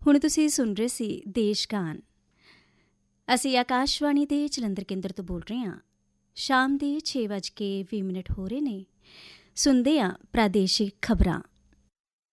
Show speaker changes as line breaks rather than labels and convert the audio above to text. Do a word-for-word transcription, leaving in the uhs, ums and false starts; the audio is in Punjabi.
ਹੁਣ ਤੁਸੀਂ ਸੁਣ ਰਹੇ ਸੀ ਦੇਸ਼ ਗਾਨ। ਅਸੀਂ ਆਕਾਸ਼ਵਾਣੀ ਦੇ ਜਲੰਧਰ ਕੇਂਦਰ ਤੋਂ ਬੋਲ ਰਹੇ ਹਾਂ। ਸ਼ਾਮ ਦੇ ਛੇ ਵੱਜ ਕੇ ਵੀਹ ਮਿੰਟ ਹੋ ਰਹੇ ਨੇ। ਸੁਣਦੇ ਹਾਂ ਪ੍ਰਾਦੇਸ਼ਿਕ ਖਬਰਾਂ।